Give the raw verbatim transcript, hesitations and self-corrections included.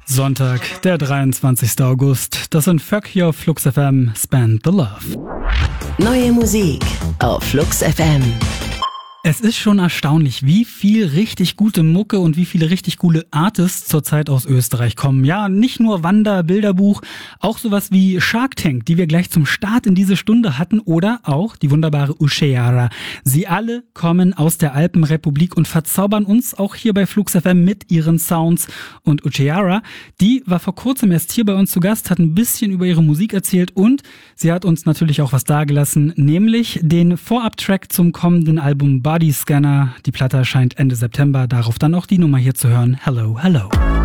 Sonntag, der dreiundzwanzigster August. Das sind Fuck hier auf Flux F M, Spend the Love. Neue Musik auf Flux F M. Es ist schon erstaunlich, wie viel richtig gute Mucke und wie viele richtig coole Artists zurzeit aus Österreich kommen. Ja, nicht nur Wander, Bilderbuch, auch sowas wie Shark Tank, die wir gleich zum Start in diese Stunde hatten, oder auch die wunderbare Ucheara. Sie alle kommen aus der Alpenrepublik und verzaubern uns auch hier bei Flux F M mit ihren Sounds. Und Ucheara, die war vor kurzem erst hier bei uns zu Gast, hat ein bisschen über ihre Musik erzählt und sie hat uns natürlich auch was dagelassen, nämlich den Vorab-Track zum kommenden Album Body Scanner. Die Platte erscheint Ende September, darauf dann auch die Nummer hier zu hören. Hello, hello.